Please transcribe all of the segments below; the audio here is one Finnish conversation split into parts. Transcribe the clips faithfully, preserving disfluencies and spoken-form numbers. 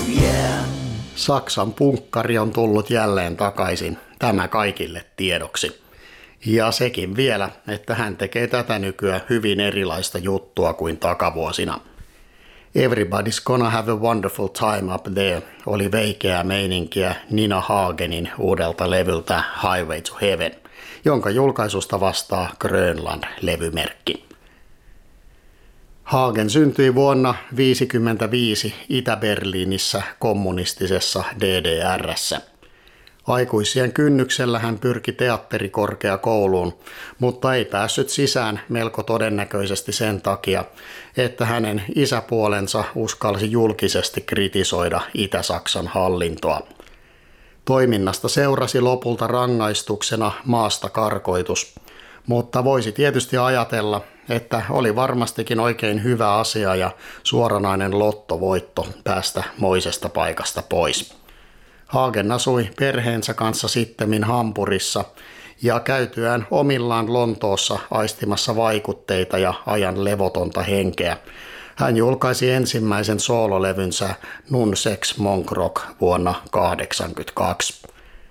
yeah. Saksan punkkari on tullut jälleen takaisin, tämä kaikille tiedoksi. Ja sekin vielä, että hän tekee tätä nykyään hyvin erilaista juttua kuin takavuosina. Everybody's gonna have a wonderful time up there oli veikeää meininkiä Nina Hagenin uudelta levyltä Highway to Heaven, jonka julkaisusta vastaa Grönland-levymerkki. Hagen syntyi vuonna tuhatyhdeksänsataaviisikymmentäviisi Itä-Berliinissä kommunistisessa D D R:ssä. Aikuisien kynnyksellä hän pyrki teatterikorkeakouluun, mutta ei päässyt sisään melko todennäköisesti sen takia, että hänen isäpuolensa uskalsi julkisesti kritisoida Itä-Saksan hallintoa. Toiminnasta seurasi lopulta rangaistuksena maasta karkoitus, mutta voisi tietysti ajatella, että oli varmastikin oikein hyvä asia ja suoranainen lottovoitto päästä moisesta paikasta pois. Hagen asui perheensä kanssa sittemmin Hampurissa ja käytyään omillaan Lontoossa aistimassa vaikutteita ja ajan levotonta henkeä. Hän julkaisi ensimmäisen soololevynsä Nun Sex Monk Rock vuonna tuhatyhdeksänsataakahdeksankymmentäkaksi.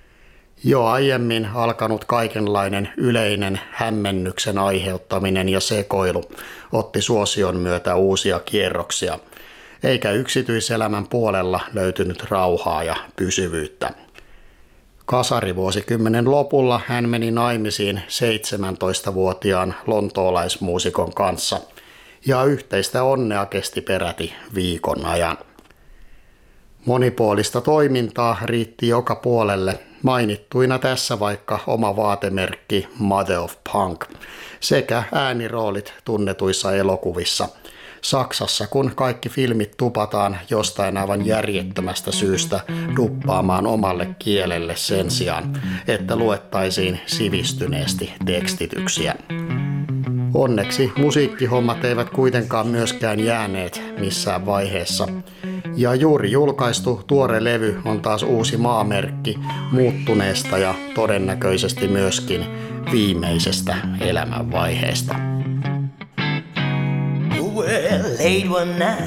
Jo aiemmin alkanut kaikenlainen yleinen hämmennyksen aiheuttaminen ja sekoilu otti suosion myötä uusia kierroksia, eikä yksityiselämän puolella löytynyt rauhaa ja pysyvyyttä. Kasarivuosikymmenen lopulla hän meni naimisiin seitsemäntoistavuotiaan lontoolaismuusikon kanssa, ja yhteistä onnea kesti peräti viikon ajan. Monipuolista toimintaa riitti joka puolelle, mainittuina tässä vaikka oma vaatemerkki Mother of Punk sekä ääniroolit tunnetuissa elokuvissa. Saksassa, kun kaikki filmit tupataan jostain aivan järjettömästä syystä duppaamaan omalle kielelle sen sijaan, että luettaisiin sivistyneesti tekstityksiä. Onneksi musiikkihommat eivät kuitenkaan myöskään jääneet missään vaiheessa. Ja juuri julkaistu tuore levy on taas uusi maamerkki muuttuneesta ja todennäköisesti myöskin viimeisestä elämänvaiheesta. Well, late one night,